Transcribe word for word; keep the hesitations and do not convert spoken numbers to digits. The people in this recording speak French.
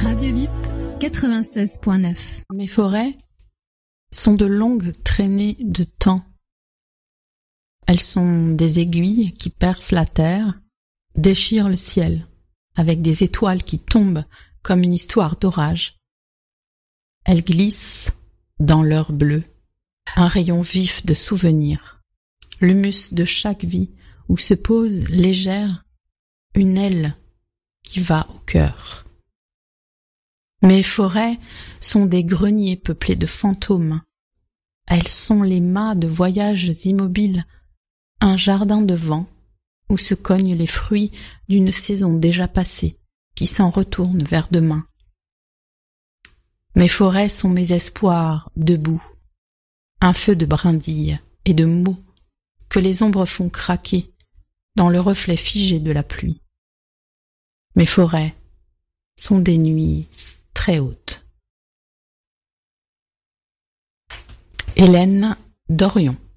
Radio Bip quatre-vingt-seize point neuf. Mes forêts sont de longues traînées de temps. Elles sont des aiguilles qui percent la terre, déchirent le ciel, avec des étoiles qui tombent comme une histoire d'orage. Elles glissent dans leur bleu, un rayon vif de souvenirs, l'humus de chaque vie où se pose légère une aile qui va au cœur. Mes forêts sont des greniers peuplés de fantômes. Elles sont les mâts de voyages immobiles, un jardin de vent où se cognent les fruits d'une saison déjà passée qui s'en retourne vers demain. Mes forêts sont mes espoirs debout, un feu de brindilles et de mots que les ombres font craquer dans le reflet figé de la pluie. Mes forêts sont des nuits très hautes. Hélène Dorion.